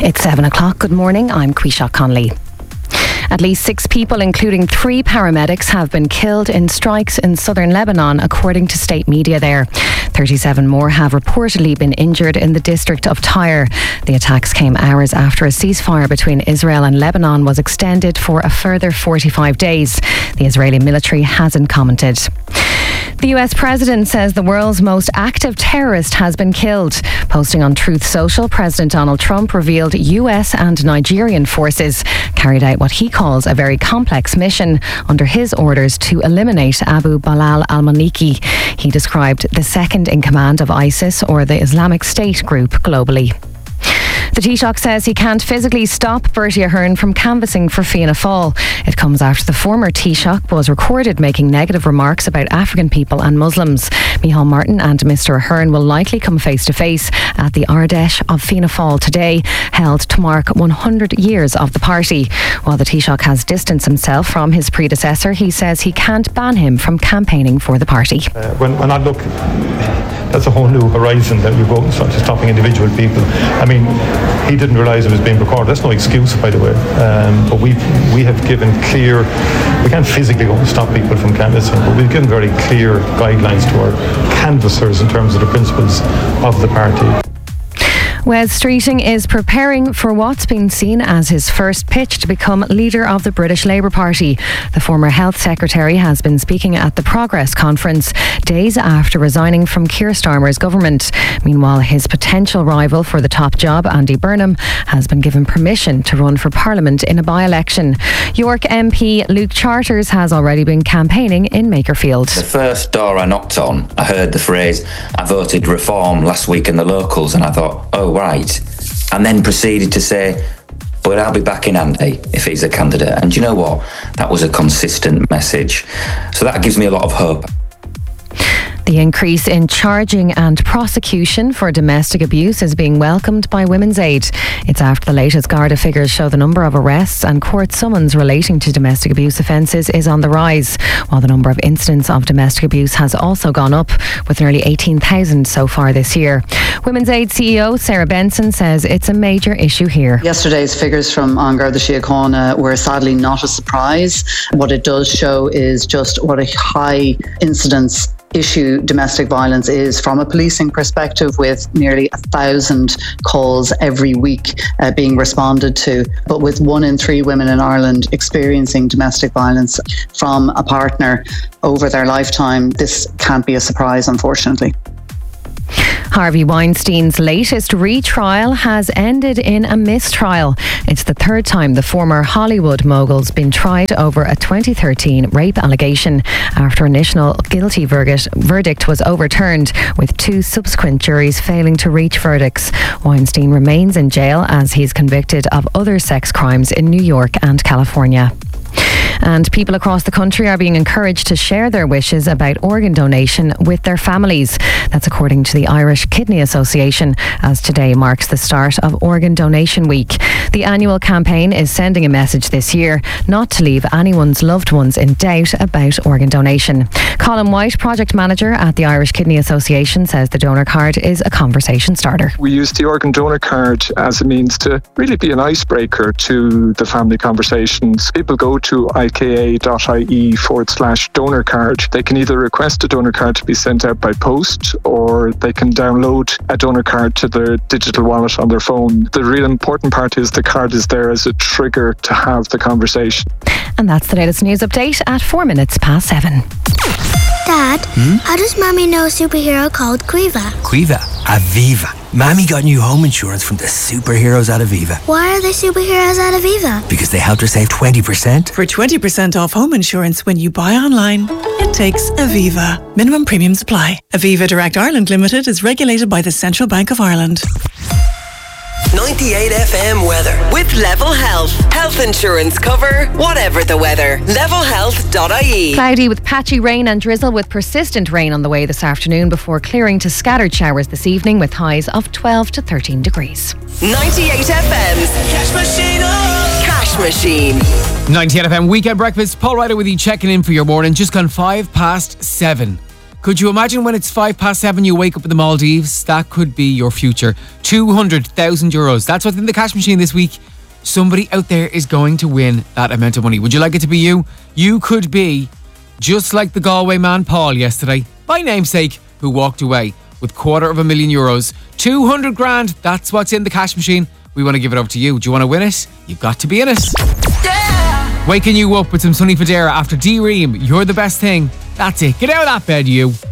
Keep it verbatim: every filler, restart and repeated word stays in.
It's seven o'clock. Good morning. I'm Quisha Conley. At least six people, including three paramedics, have been killed in strikes in southern Lebanon, according to state media there. thirty-seven more have reportedly been injured in the district of Tyre. The attacks came hours after a ceasefire between Israel and Lebanon was extended for a further forty-five days. The Israeli military hasn't commented. The U S president says the world's most active terrorist has been killed. Posting on Truth Social, President Donald Trump revealed U S and Nigerian forces carried out what he calls a very complex mission under his orders to eliminate Abu Bilal al-Maliki. He described the second in command of ISIS, or the Islamic State group, globally. The Taoiseach says he can't physically stop Bertie Ahern from canvassing for Fianna Fáil. It comes after the former Taoiseach was recorded making negative remarks about African people and Muslims. Micheál Martin and Mr Ahern will likely come face to face at the Ardèche of Fianna Fáil today, held to mark one hundred years of the party. While the Taoiseach has distanced himself from his predecessor, he says he can't ban him from campaigning for the party. Uh, when, when I look, that's a whole new horizon that you go and start stopping individual people. I mean, he didn't realise it was being recorded. That's no excuse, by the way. Um, but we we have given clear, we can't physically go and stop people from canvassing, but we've given very clear guidelines to our canvassers in terms of the principles of the party. Wes Streeting is preparing for what's been seen as his first pitch to become leader of the British Labour Party. The former Health Secretary has been speaking at the Progress Conference days after resigning from Keir Starmer's government. Meanwhile, his potential rival for the top job, Andy Burnham, has been given permission to run for Parliament in a by-election. York M P Luke Charters has already been campaigning in Makerfield. The first door I knocked on, I heard the phrase, "I voted Reform last week in the locals," and I thought, oh, right, and then proceeded to say, but I'll be backing Andy if he's a candidate. And do you know what? That was a consistent message. So that gives me a lot of hope. The increase in charging and prosecution for domestic abuse is being welcomed by Women's Aid. It's after the latest Garda figures show the number of arrests and court summons relating to domestic abuse offences is on the rise, while the number of incidents of domestic abuse has also gone up, with nearly eighteen thousand so far this year. Women's Aid C E O Sarah Benson says it's a major issue here. Yesterday's figures from An Garda Síochána were sadly not a surprise. What it does show is just what a high incidence issue domestic violence is from a policing perspective, with nearly a thousand calls every week uh, being responded to. But with one in three women in Ireland experiencing domestic violence from a partner over their lifetime, this can't be a surprise, unfortunately. Harvey Weinstein's latest retrial has ended in a mistrial. It's the third time the former Hollywood mogul's been tried over a twenty thirteen rape allegation after initial guilty verdict, verdict was overturned, with two subsequent juries failing to reach verdicts. Weinstein remains in jail as he's convicted of other sex crimes in New York and California. And people across the country are being encouraged to share their wishes about organ donation with their families. That's according to the Irish Kidney Association, as today marks the start of Organ Donation Week. The annual campaign is sending a message this year not to leave anyone's loved ones in doubt about organ donation. Colin White, project manager at the Irish Kidney Association, says the donor card is a conversation starter. We use the organ donor card as a means to really be an icebreaker to the family conversations. People go to ika.ie forward slash donor card. They can either request a donor card to be sent out by post, or they can download a donor card to their digital wallet on their phone. The real important part is the card is there as a trigger to have the conversation. And that's the latest news update at four minutes past seven. Dad, hmm? How does Mommy know a superhero called Quiva? Quiva? Aviva. Mommy got new home insurance from the superheroes at Aviva. Why are they superheroes at Aviva? Because they helped her save twenty percent. For twenty percent off home insurance when you buy online, it takes Aviva. Minimum premiums apply. Aviva Direct Ireland Limited is regulated by the Central Bank of Ireland. ninety-eight F M weather with Level Health. Health insurance cover, whatever the weather. level health dot I E. Cloudy with patchy rain and drizzle, with persistent rain on the way this afternoon before clearing to scattered showers this evening, with highs of twelve to thirteen degrees. ninety-eight F M's Cash Machine. Oh. Cash Machine. ninety-eight F M Weekend Breakfast. Paul Ryder with you, checking in for your morning. Just gone five past seven. Could you imagine when it's five past seven you wake up in the Maldives? That could be your future. two hundred thousand euros. That's what's in the cash machine this week. Somebody out there is going to win that amount of money. Would you like it to be you? You could be just like the Galway man Paul yesterday, my namesake, who walked away with quarter of a million euros. two hundred grand, that's what's in the cash machine. We want to give it over to you. Do you want to win it? You've got to be in it. Yeah! Waking you up with some Sunny Federa after D-Ream. You're the best thing. That's it. Get out of that bed, you.